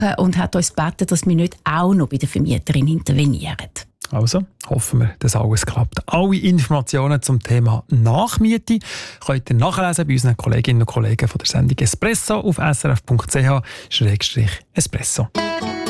und hat uns gebeten, dass wir nicht auch noch bei der Vermieterin intervenieren. Also hoffen wir, dass alles klappt. Alle Informationen zum Thema Nachmiete könnt ihr nachlesen bei unseren Kolleginnen und Kollegen von der Sendung Espresso auf srf.ch/espresso.